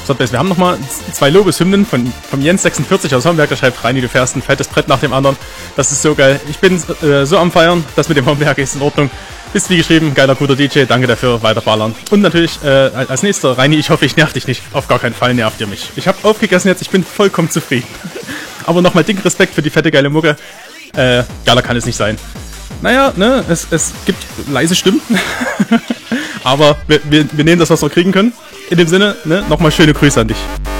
Stadtbase. Wir haben nochmal 2 Lobeshymnen vom Jens46 aus Homberg, der schreibt, Reini, du fährst ein fettes Brett nach dem anderen. Das ist so geil. Ich bin so am Feiern, das mit dem Homberg ist in Ordnung. Bist wie geschrieben, geiler, guter DJ, danke dafür, weiter ballern. Und natürlich als nächster, Reini, ich hoffe, ich nerv dich nicht. Auf gar keinen Fall nervt ihr mich. Ich habe aufgegessen jetzt, ich bin vollkommen zufrieden. Aber nochmal dicken Respekt für die fette, geile Mucke. Geiler kann es nicht sein. Naja, ne, es gibt leise Stimmen. Aber wir nehmen das, was wir kriegen können. In dem Sinne, ne, nochmal schöne Grüße an dich.